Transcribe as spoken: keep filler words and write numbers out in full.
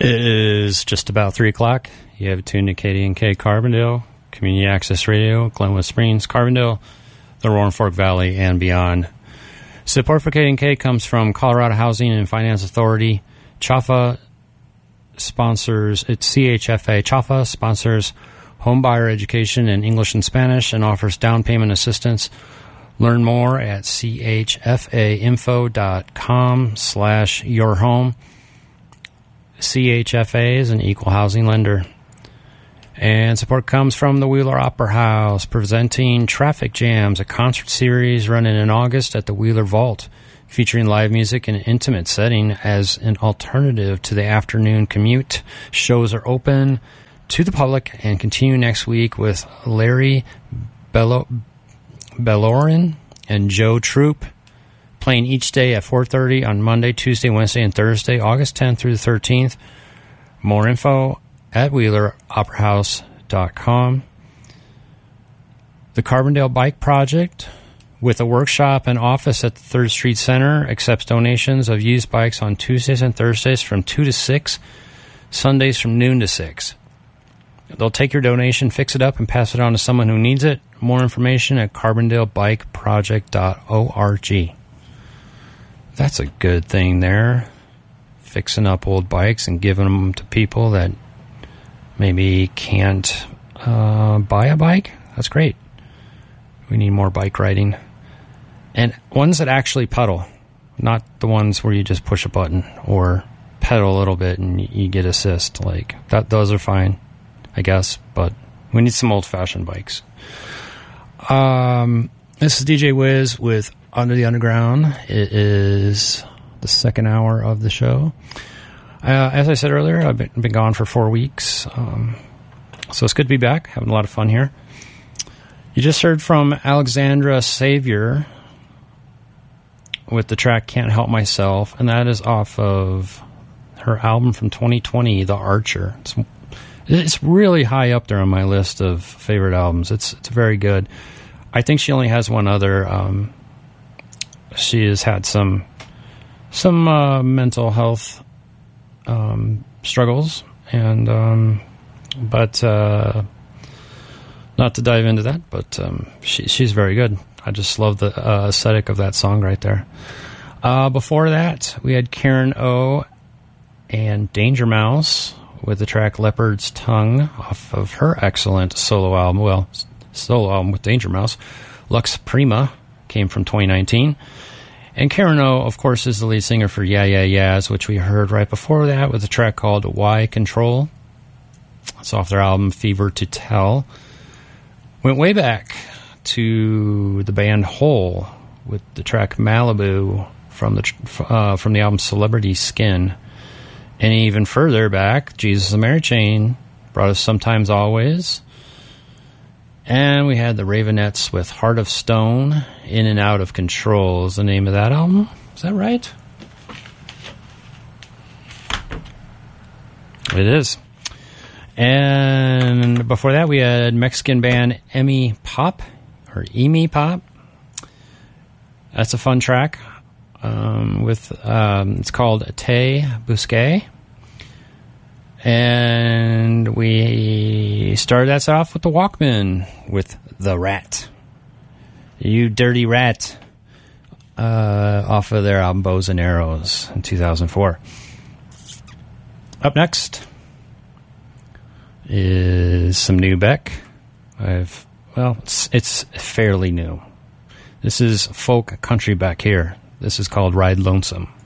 It is just about three o'clock. You have tuned to K D N K Carbondale, Community Access Radio, Glenwood Springs, Carbondale, the Roaring Fork Valley, and beyond. Support for K D N K comes from Colorado Housing and Finance Authority. C H F A sponsors, it's C H F A. C H F A sponsors home buyer education in English and Spanish and offers down payment assistance. Learn more at chfainfo.com slash your home. C H F A is an equal housing lender. And support comes from the Wheeler Opera House, presenting Traffic Jams, a concert series running in August at the Wheeler Vault, featuring live music in an intimate setting as an alternative to the afternoon commute. Shows are open to the public and continue next week with Larry Bello- Bellorin and Joe Troop playing each day at four thirty on Monday, Tuesday, Wednesday, and Thursday, August tenth through the thirteenth. More info at wheeler opera house dot com. The Carbondale Bike Project, with a workshop and office at the third Street Center, accepts donations of used bikes on Tuesdays and Thursdays from two to six, Sundays from noon to six. They'll take your donation, fix it up, and pass it on to someone who needs it. More information at carbondale bike project dot org. That's a good thing there. Fixing up old bikes and giving them to people that maybe can't uh, buy a bike. That's great. We need more bike riding. And ones that actually pedal, not the ones where you just push a button or pedal a little bit and you get assist. Like that, those are fine, I guess, but we need some old-fashioned bikes. Um, this is D J Wiz with Under the Underground. It is the second hour of the show. Uh, as I said earlier, I've been, been gone for four weeks, um, so it's good to be back, having a lot of fun here. You just heard from Alexandra Savior with the track Can't Help Myself, and that is off of her album from twenty twenty, The Archer. It's, it's really high up there on my list of favorite albums. It's it's very good. I think she only has one other. Um, she has had some some uh, mental health um, struggles, and um, but uh, not to dive into that. But um, she, she's very good. I just love the uh, aesthetic of that song right there. Uh, before that, we had Karen O and Danger Mouse with the track Leopard's Tongue off of her excellent solo album. Well, solo album with Danger Mouse. Lux Prima came from twenty nineteen. And Karen O, of course, is the lead singer for Yeah Yeah Yeahs, which we heard right before that with a track called Why Control. It's off their album Fever to Tell. Went way back to the band Hole with the track Malibu from the uh, from the album Celebrity Skin. And even further back, Jesus and Mary Chain brought us Sometimes Always. And we had the Ravenettes with Heart of Stone. In and Out of Control is the name of that album. Is that right? It is. And before that, we had Mexican band Emi Pop, or Emi Pop. That's a fun track. Um, with um, it's called Te Busqué. And we started that off with the Walkmen with The Rat. You Dirty Rat, uh, off of their album Bows and Arrows in two thousand four. Up next is some new Beck. I've well, it's, it's fairly new. This is folk country Beck here. This is called Ride Lonesome.